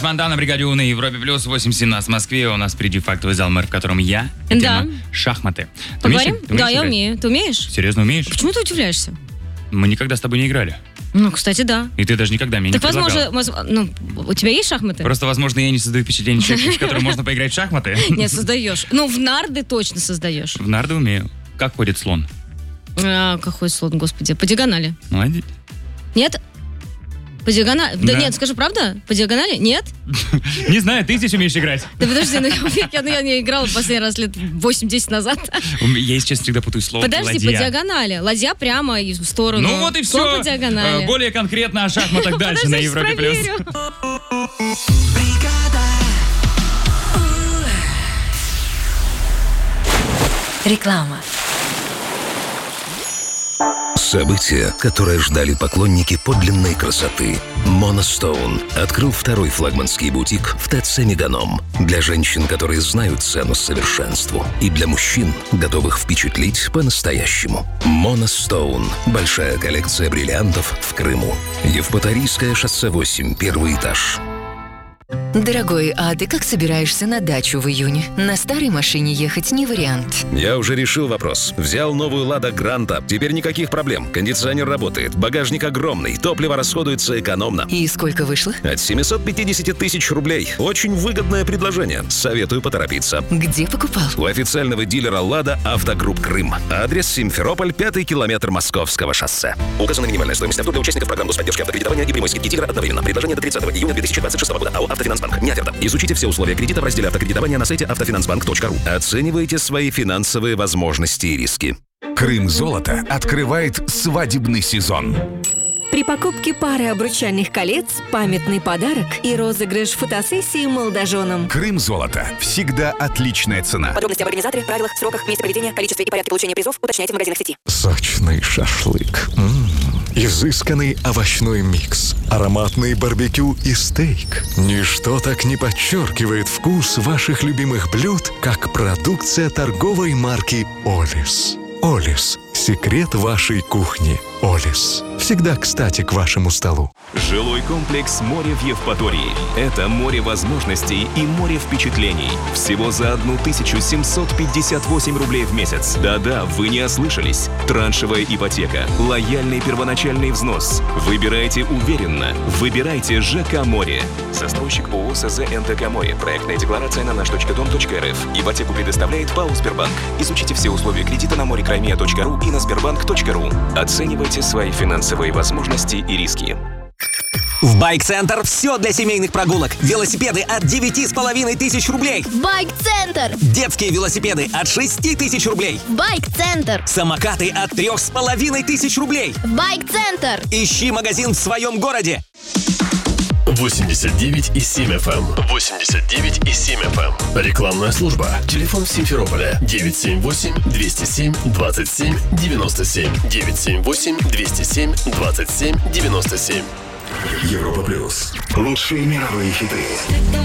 Монтана, бригаде У на Европе плюс 8:17 в Москве. У нас впереди фактовый зал, мэр, в котором я. Да. Тема шахматы. Поговорим? Да, я умею. Ты умеешь? Серьезно умеешь? Почему ты удивляешься? Мы никогда с тобой не играли. Ну, кстати, да. И ты даже никогда мне не Так, предлагал. возможно, у тебя есть шахматы? Просто, возможно, я не создаю впечатление человека, с которым можно поиграть в шахматы. Нет, создаешь. Ну, в нарды точно создаешь. В нарды умею. Как ходит слон? Какой слон, господи. По диагонали. Молодец. Нет? По диагонали? Да Да. нет, скажи, правда? По диагонали? Нет? Не знаю, ты здесь умеешь играть. Да подожди, я не играла последний раз лет 8-10 назад. Я, если честно, всегда путаю слово Подожди, ладья. по диагонали. Ладья прямо и в сторону. Ну вот и все. Слон по диагонали. Более конкретно о шахматах дальше на Европе плюс. Реклама. Событие, которое ждали поклонники подлинной красоты. Monostone открыл второй флагманский бутик в ТЦ «Меганом». Для женщин, которые знают цену совершенству. И для мужчин, готовых впечатлить по-настоящему. Monostone. Большая коллекция бриллиантов в Крыму. Евпаторийское шоссе 8, первый этаж. Дорогой, а ты как собираешься на дачу в июне? На старой машине ехать не вариант. Я уже решил вопрос. Взял новую «Лада Гранта». Теперь никаких проблем. Кондиционер работает, багажник огромный, топливо расходуется экономно. И сколько вышло? От 750 тысяч рублей. Очень выгодное предложение. Советую поторопиться. Где покупал? У официального дилера «Лада» Автогрупп Крым. Адрес: Симферополь, 5-й километр Московского шоссе. Указана минимальная стоимость авто для участников программ господдержки автокредитования и прямой скидки «Тигра» одновременно. Предложение до 30 июня 2026 года. АО «Автофинансбанк». Не оферта. Изучите все условия кредита в разделе автокредитования на сайте автофинансбанк.ру. Оценивайте свои финансовые возможности и риски. Крым-золото открывает свадебный сезон. При покупке пары обручальных колец памятный подарок и розыгрыш фотосессии молодоженам. Крым-золото. Всегда отличная цена. Подробности об организаторе, правилах, сроках, месте проведения, количестве и порядке получения призов уточняйте в магазинах сети. Сочный шашлык. Изысканный овощной микс. Ароматный барбекю и стейк. Ничто так не подчеркивает вкус ваших любимых блюд, как продукция торговой марки «Олис». «Олис» – секрет вашей кухни. «Олис» – всегда кстати к вашему столу. Жилой комплекс «Море» в Евпатории. Это море возможностей и море впечатлений. Всего за 1758 рублей в месяц. Да-да, вы не ослышались. Траншевая ипотека, лояльный первоначальный взнос. Выбирайте уверенно. Выбирайте ЖК «Море». Застройщик ООО СЗ НТК «Море». Проектная декларация на наш.дом.рф. Ипотеку предоставляет ПАО «Сбербанк». Изучите все условия кредита на morekrаймия.ру и на sberbank.ru. Оценивайте свои финансовые возможности и риски. В Байк-центр все для семейных прогулок. Велосипеды от 9500 рублей. Байк-центр. Детские велосипеды от 6000 рублей. Байк-центр. Самокаты от 3500 рублей. Байк-центр. Ищи магазин в своем городе. 89,7 FM. 89,7 FM. Рекламная служба. Телефон в Симферополе 978-207-27-97. 978-207-27-97. Европа плюс. Лучшие мировые хиты.